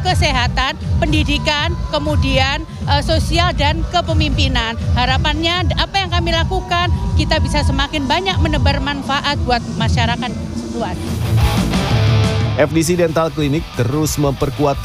kesehatan, pendidikan, kemudian sosial dan kepemimpinan. Harapannya apa yang kami lakukan, kita bisa semakin banyak menebar manfaat buat masyarakat luas. FDC Dental Clinic terus memperkuat